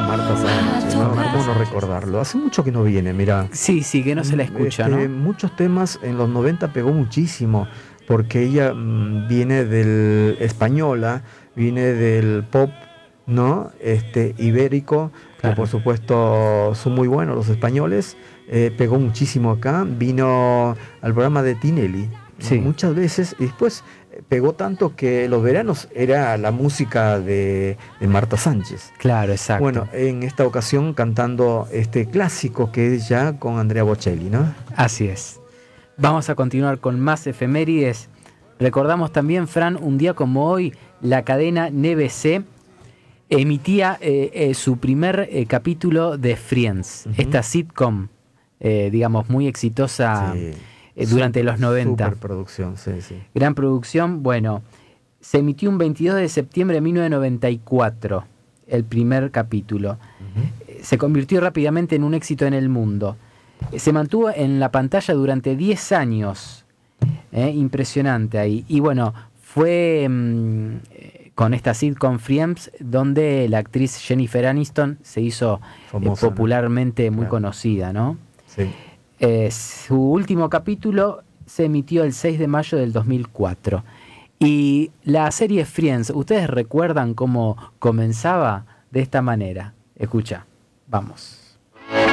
Marta Sánchez, ¿no? ¿Cómo no recordarlo? Hace mucho que no viene, mira. Sí, que no se la escucha, ¿no? Muchos temas en los 90 pegó muchísimo, porque ella viene del española, viene del pop, ¿no? Ibérico, Claro. que por supuesto son muy buenos los españoles. Pegó muchísimo acá, vino al programa de Tinelli, Sí. muchas veces, y después pegó tanto que los veranos era la música de Marta Sánchez. Claro, exacto. Bueno, en esta ocasión cantando este clásico que es ya con Andrea Bocelli, ¿no? Así es. Vamos a continuar con más efemérides. Recordamos también, Fran, un día como hoy, la cadena NBC emitía su primer capítulo de Friends, esta sitcom, digamos, muy exitosa. Sí. Durante los 90. Superproducción, sí. Gran producción. Bueno, se emitió un 22 de septiembre de 1994, el primer capítulo. Se convirtió rápidamente en un éxito en el mundo. Se mantuvo en la pantalla durante 10 años. Impresionante ahí. Y bueno, fue con esta sitcom Friends donde la actriz Jennifer Aniston se hizo famosa, popularmente, ¿no? Muy conocida, ¿no? Sí. Su último capítulo se emitió el 6 de mayo del 2004. Y la serie Friends, ¿ustedes recuerdan cómo comenzaba? De esta manera. Escucha, vamos.